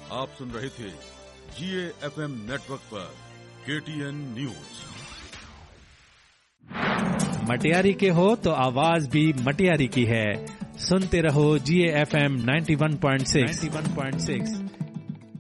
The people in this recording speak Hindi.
आप सुन रहे थे GAFM नेटवर्क पर KTN न्यूज। मटियारी के हो तो आवाज भी मटियारी की है। सुनते रहो GAFM 91.6।